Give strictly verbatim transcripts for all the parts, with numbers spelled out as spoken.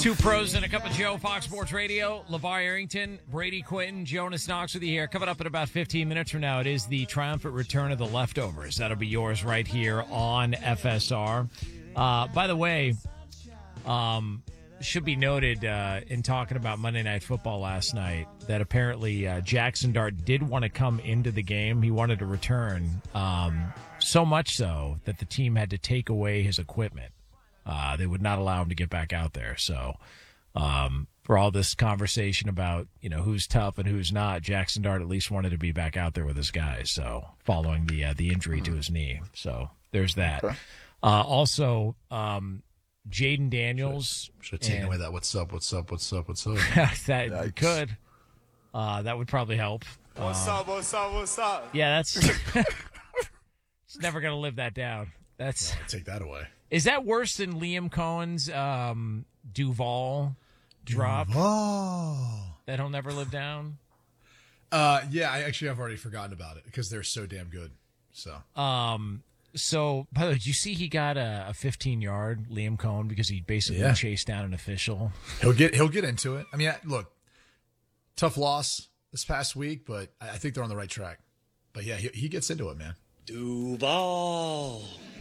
Two pros and a cup of Joe, Fox Sports Radio. LeVar Arrington, Brady Quinton, Jonas Knox with you here. Coming up in about fifteen minutes from now, it is the triumphant return of the Leftovers. That'll be yours right here on F S R. Uh, by the way, um, should be noted uh, in talking about Monday Night Football last night that apparently uh, Jackson Dart did want to come into the game. He wanted to return, um, so much so that the team had to take away his equipment. Uh, they would not allow him to get back out there. So um, for all this conversation about, you know, who's tough and who's not, Jackson Dart at least wanted to be back out there with his guys. So following the uh, the injury to his knee. So there's that. Okay. Uh, also, um, Jaden Daniels. Should have taken away that what's up, what's up, what's up, what's up. that Yikes. could. Uh, that would probably help. What's Uh, up, what's up, what's up? Yeah, that's it's never going to live that down. That's Yeah, take that away. Is that worse than Liam Cohen's um, Duval drop Oh. that he'll never live down? Uh, yeah, I actually have already forgotten about it because they're so damn good. So Um, so, by the way, did you see he got a fifteen-yard Liam Cohen because he basically Yeah. chased down an official? he'll get he'll get into it. I mean, I- look, tough loss this past week, but I I think they're on the right track. But yeah, he, he gets into it, man. Duval.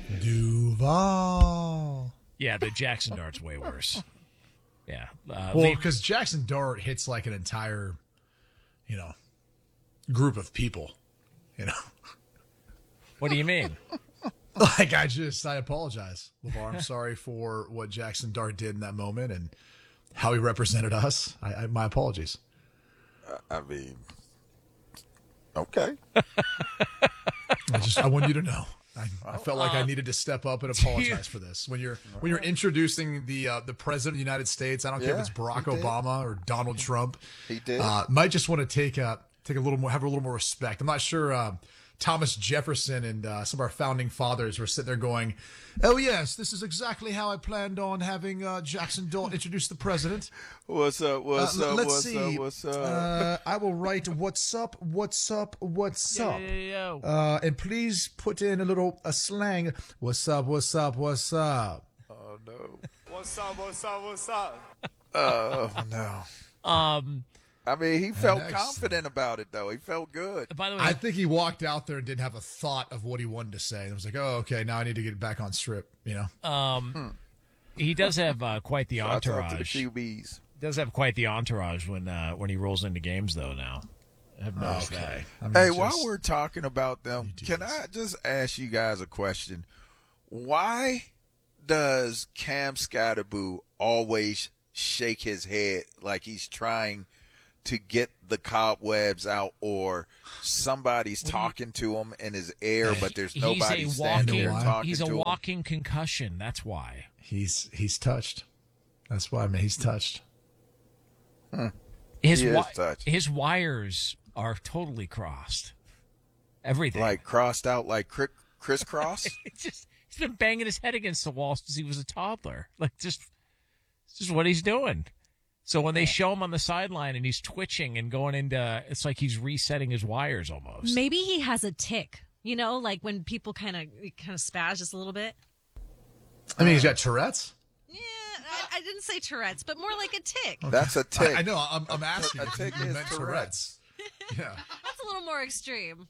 Duval. Yeah, the Jackson Dart's way worse. Yeah. Uh, Well, Liam- because Jackson Dart hits like an entire, you know, group of people. You know, what do you mean? like I just I apologize, LeVar. I'm sorry for what Jackson Dart did in that moment and how he represented us. I, I my apologies. I mean, okay. I just I want you to know. I, I felt like I needed to step up and apologize for this. When you're when you're introducing the uh, the president of the United States, I don't care Yeah, if it's Barack he did. Obama or Donald Trump. He did. Uh, might just want to take a take a little more, have a little more respect. I'm not sure. Uh, Thomas Jefferson and uh, some of our founding fathers were sitting there going, "Oh yes, this is exactly how I planned on having uh, Jackson Dart introduce the president." What's up? What's Uh, up? let's what's see. up? What's up? Uh, I will write "What's up? What's up? What's up?" Yo. Uh, and please put in a little a slang. What's up? What's up? What's up? oh no. What's up, what's up, what's up? Oh no. Um, I mean, he felt Next. confident about it, though. He felt good. by the way, I think he walked out there and didn't have a thought of what he wanted to say. And was like, "Oh, okay, now I need to get back on strip." You know. um, he does have uh, quite the Shouts out to the entourage. Q Bs. Does have quite the entourage when uh, when he rolls into games, though. Now, I've noticed that. okay. I mean, Hey, just- while we're talking about them, do can this. I just ask you guys a question? Why does Cam Scatterboo always shake his head like he's trying to get the cobwebs out, or somebody's talking to him in his ear, but there's nobody he's a standing walking, there why? talking he's to a him? walking concussion. That's why. he's he's touched. That's why, man. He's touched. His He is wi- touched. his wires are totally crossed. Everything. Like crossed out like cri- crisscross? It's just he's been banging his head against the wall since he was a toddler. Like just, it's just what he's doing. So when they show him on the sideline and he's twitching and going into, it's like he's resetting his wires almost. Maybe he has a tick. You know, like when people kind of kind of spaz just a little bit. I mean, he's got Tourette's. Yeah, I, I didn't say Tourette's, but more like a tick. That's a tick. I, I know. I'm, I'm asking. A if tick you is meant Tourette's. Yeah. That's a little more extreme.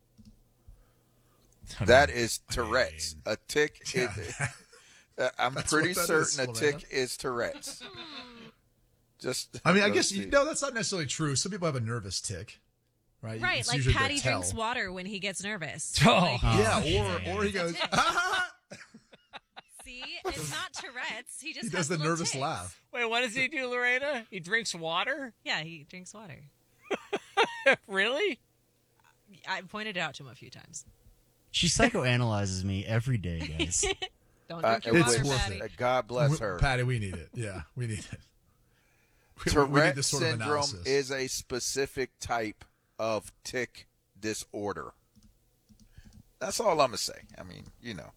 That is Tourette's. A tick is. Uh, I'm That's pretty what that certain is, a Savannah. tick is Tourette's. Just. I mean, I let's guess see. you, no, that's not necessarily true. Some people have a nervous tick, right? Right, It's like usually Patty their drinks tell. water when he gets nervous. Oh. Like, Yeah, or or he goes. see, it's not Tourette's. He just He has does the little nervous ticks. laugh. Wait, what does he do, Lorena? He drinks water? Yeah, he drinks water. Really? I pointed it out to him a few times. She psychoanalyzes me every day, guys. Don't Uh, drink your It's water, worth Patty. it. Uh, God bless her. Patty, we need it. Yeah, we need it. We, we need Tourette this sort of syndrome analysis. is a specific type of tick disorder. That's all I'm gonna say. I mean, you know,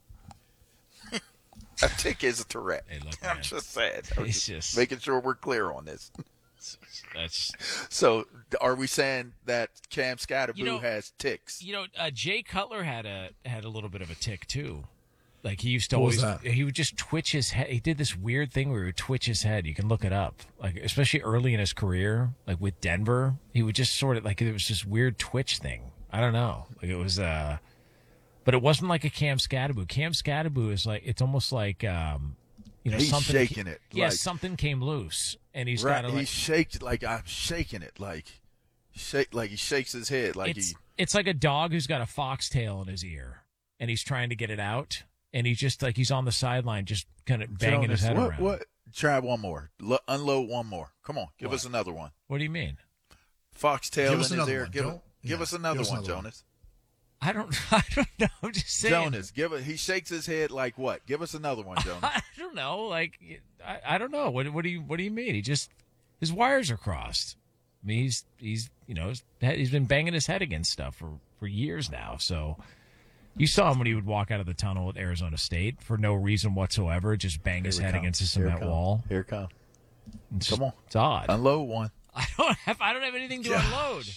a tick is a Tourette. Hey, look, I'm man. just saying. I'm It's just just- making sure we're clear on this. That's So, are we saying that Cam Scatterboo You know- has ticks? you know, uh, Jay Cutler had a had a little bit of a tick too. Like he used to What was always, that? he would just twitch his head. He did this weird thing where he would twitch his head. You can look it up. Like especially early in his career, like with Denver, he would just sort of like it was this weird twitch thing. I don't know. Like it was, uh, but it wasn't like a Cam Scatterboo. Cam Scatterboo is like it's almost like, um, you know, He's something shaking it, Yeah, like- something came loose, and he's Right, got to he like. shakes like I'm shaking it, like shake, like he shakes his head, like it's he. it's like a dog who's got a foxtail in his ear, and he's trying to get it out, and he's just like he's on the sideline, just kind of banging his Jonas, head what, around. What? Try one more. Lo- unload one more. Come on, give What? us another one. What do you mean? Foxtail Give in us his another ear. one. Give, Don't- give yeah, us another give us one, another one. Jonas. I don't. I don't know. I'm just saying. Jonas, give it. He shakes his head like what? Give us another one, Jonas. I don't know. Like I, I don't know. What what do you what do you mean? He just his wires are crossed. I mean, he's he's you know he's been banging his head against stuff for for years now. So you saw him when he would walk out of the tunnel at Arizona State for no reason whatsoever, just bang his Here we head come. against the Here it cement come. wall. Here it come. It's Come just- on. it's odd. Unload one. I don't have I don't have anything to unload.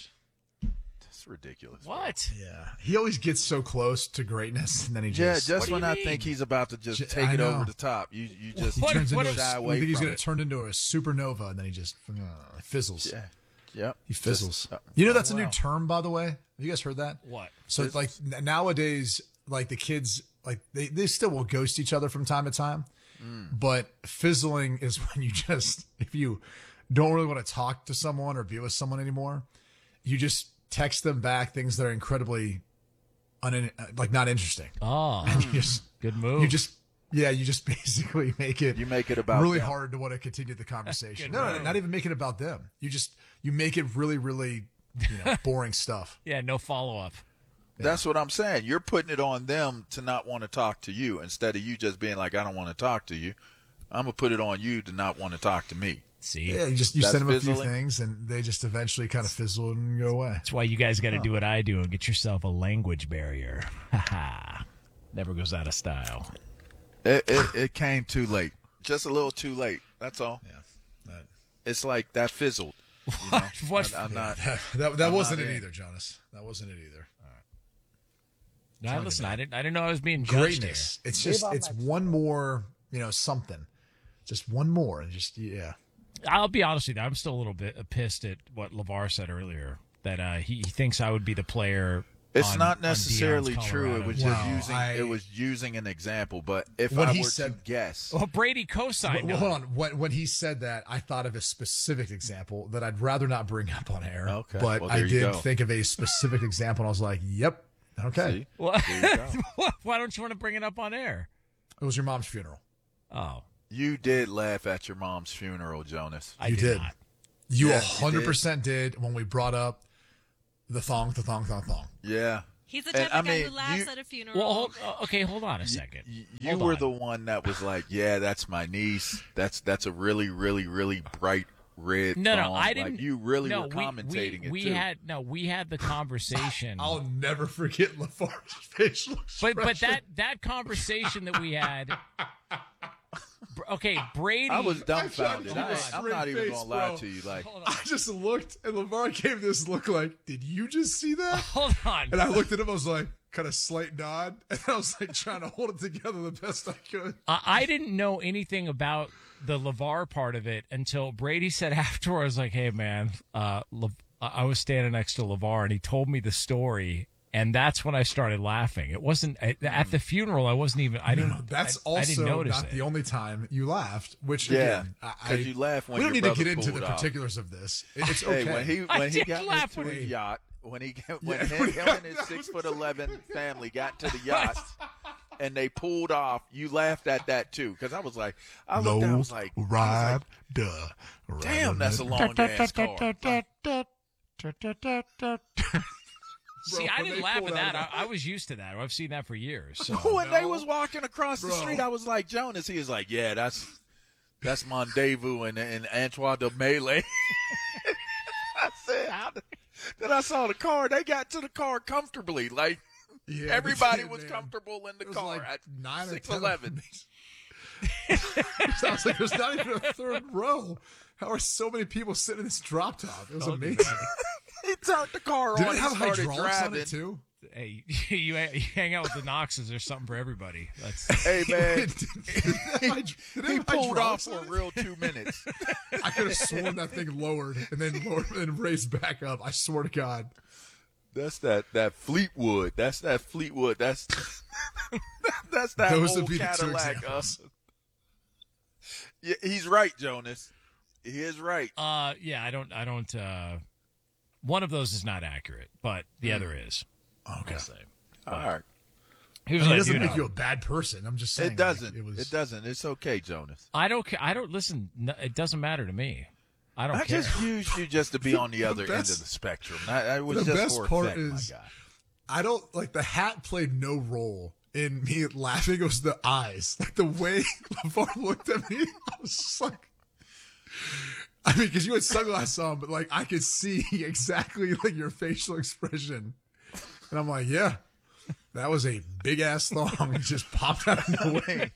That's ridiculous. bro. What? Yeah, he always gets so close to greatness, and then he Yeah, just just do when you I mean? think he's about to just J- take I it know. over the top, you you just What- turns what into if- a, shy you away think he's from going it. to turn into a supernova, and then he just uh, fizzles. Yeah. Yep. He fizzles. Just, uh, you know that's a wow. new term, by the way. Have you guys heard that? What? So Fizzles? like n- nowadays, like the kids, like they, they still will ghost each other from time to time, but fizzling is when you just if you don't really want to talk to someone or be with someone anymore, you just text them back things that are incredibly, un- like not interesting. Oh, You just good move. you just yeah, you just basically make it You make it about really them. hard to want to continue the conversation. Good no, no, move. not even make it about them. You just you make it really, really, you know, boring stuff. yeah, no follow up. That's what I'm saying. You're putting it on them to not want to talk to you instead of you just being like, I don't want to talk to you. I'm gonna put it on you to not want to talk to me. See, Yeah, you just you That's send them a few fizzling. things, and they just eventually kind of fizzle and go away. that's why you guys got to do what I do and get yourself a language barrier. Ha ha. Never goes out of style. It, it it came too late, just a little too late. That's all. Yeah, It's like that fizzled. You know? What? I, I'm not. that that, that I'm wasn't not it in. either, Jonas. That wasn't it either. No, listen, I didn't. I didn't know I was being judged Greatness. It's just it's one more, you know, something. Just one more, and just yeah. here. I'll be honest with you. I'm still a little bit pissed at what LeVar said earlier. That uh, he, he thinks I would be the player. It's on- not on necessarily Deion's true. It Colorado. was just Wow, using. I- It was using an example. But if When I he were to said- guess, Well, Brady co-signed. Well, on hold it. on. When, when he said that, I thought of a specific example that I'd rather not bring up on air. Okay. But Well, I there you did go. think of a specific example, and I was like, "Yep, okay." see, What? there you go. Why don't you want to bring it up on air? It was your mom's funeral. Oh, You did laugh at your mom's funeral, Jonas. I You did, did. not. You a Yes, you hundred percent did when we brought up the thong, the thong, thong, thong. Yeah. He's the And, type I of guy mean, who laughs you- at a funeral. Well, hold, uh, okay, hold on a second. You, you Hold were on. the one that was like, "Yeah, that's my niece. That's that's a really, really, really bright red." No, no, thong." I didn't. Like, you really no, were we- commentating we, it we too. had no, we had the conversation. I'll never forget LaFarge's facial expression. but but that that conversation that we had. Br- Okay, Brady. I was dumbfounded. I I, tried to I'm keep a not even straight gonna face, lie bro. to you. Like, Hold on. I just looked, and LeVar gave this look like, "Did you just see that?" Hold on. And I looked at him. I was like, kind of slight nod, and I was like trying to hold it together the best I could. I, I didn't know anything about the LeVar part of it until Brady said afterwards, like, "Hey, man, uh, Le- I was standing next to LeVar, and he told me the story." And that's when I started laughing. It wasn't at, at the funeral. I wasn't even. I didn't. That's I, I also didn't notice not it. the only time you laughed. Which Yeah, again, I, 'cause you laugh when we don't your need to brother get into pulled the off. particulars of this. It- It's hey, okay. when he I when he did got laugh into when the he- yacht, when he when Yeah, him, when he him got- and his six foot eleven family got to the yacht, and they pulled off, you laughed at that too, because I was like, I looked, down, I was like, I was ride, like, duh. damn, that's a long ass car. See, Bro, I when didn't they laugh pulled at out that. of I, I was used to that. I've seen that for years. So. when they No. was walking across the Bro. street, I was like, Jonas. He was like, yeah, that's that's Mondevous and and Antoine de Melee. I said, how did, then I saw the car. They got to the car comfortably, like Yeah, they everybody did, was man. comfortable in the It was car like at nine or six ten of eleven. them. Sounds like there's not even a third row. How are so many people sitting in this drop top? It was amazing. He turned the car Did on. it He have started hydraulics driving. on it too? Hey, you, you hang out with the Knoxes. There's something for everybody. That's Hey, man. Did he he pulled off for a real two minutes. I could have sworn that thing lowered and then lowered and raised back up. I swear to God. That's that, that Fleetwood. That's that Fleetwood. That's that's that Those old would be the two Cadillac. Uh, examples. yeah, he's right, Jonas. He is right. uh, yeah. I don't. I don't. Uh, one of those is not accurate, but the other is. Okay. I'll say. All right. Here's I what mean, it I doesn't do make know. you a bad person. I'm just saying. It doesn't. like, it, It, was, doesn't. It's okay, Jonas. I don't. ca- I don't listen. no, It doesn't matter to me. I don't I care. just used you just to be on the other end best- of the spectrum. I, I was the just best for part effect, is- my guy. I don't like the hat played no role in me laughing. It was the eyes, like the way LeVar looked at me. I was just like, I mean, because you had sunglasses on, but like I could see exactly like your facial expression, and I'm like, yeah, that was a big ass thong. It just popped out of nowhere.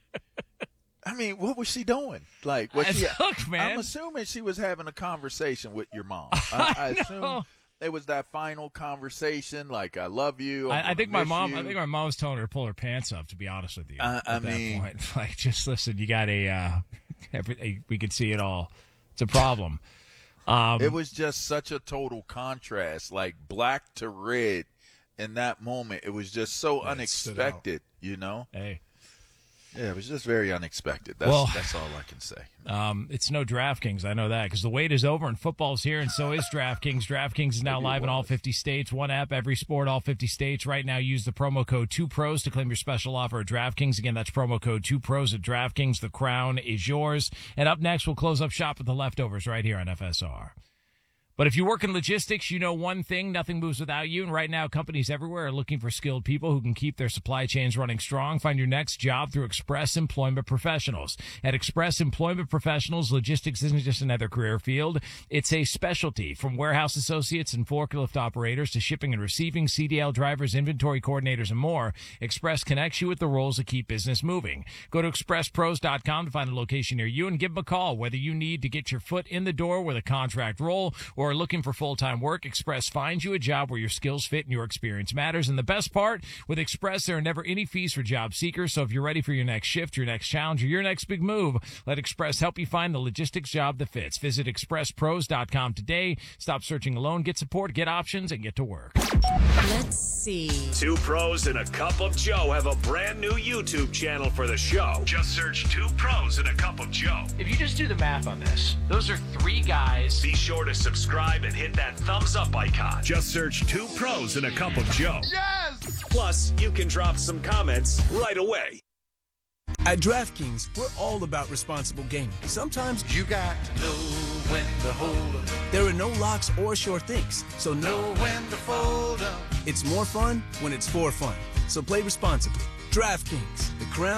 I mean, what was she doing? Like, was she? Look, man. I'm assuming she was having a conversation with your mom. I, I assume it was that final conversation, like, "I love you." I'm I, I gonna think my miss mom. you. I think my mom was telling her to pull her pants up. To be honest with you, Uh, I at that mean- point, like, just listen. You got a. Uh, every, we could see it all. It's a problem. Um, It was just such a total contrast, like black to red. In that moment, it was just so Yeah, it stood out. unexpected. You know? hey. Yeah, it was just very unexpected. That's Well- that's all I can say. Um, it's no DraftKings. I know that because the wait is over and football's here, and so is DraftKings. DraftKings is now Maybe it live in all was. fifty states. One app, every sport, all fifty states. Right now, use the promo code two pros to claim your special offer at DraftKings. Again, that's promo code two pros at DraftKings. The crown is yours. And up next, we'll close up shop with the leftovers right here on F S R. But if you work in logistics, you know one thing, nothing moves without you. And right now, companies everywhere are looking for skilled people who can keep their supply chains running strong. Find your next job through Express Employment Professionals. At Express Employment Professionals, logistics isn't just another career field. It's a specialty. From warehouse associates and forklift operators to shipping and receiving, C D L drivers, inventory coordinators, and more, Express connects you with the roles that keep business moving. Go to express pros dot com to find a location near you and give them a call. Whether you need to get your foot in the door with a contract role or are looking for full-time work, Express finds you a job where your skills fit and your experience matters. And the best part, with Express, there are never any fees for job seekers. So if you're ready for your next shift, your next challenge, or your next big move, let Express help you find the logistics job that fits. Visit express pros dot com today. Stop searching alone. Get support, get options, and get to work. Let's see. Two Pros and a Cup of Joe have a brand new YouTube channel for the show. Just search Two Pros and a Cup of Joe. If you just do the math on this, those are three guys. Be sure to subscribe and hit that thumbs up icon. Just search Two Pros and a Cup of Joe. Yes! Plus, you can drop some comments right away. At DraftKings, we're all about responsible gaming. Sometimes You got to know when to hold up, there are no locks or sure things, so know no, when to fold up. it's more fun when it's for fun. So play responsibly. DraftKings, the crown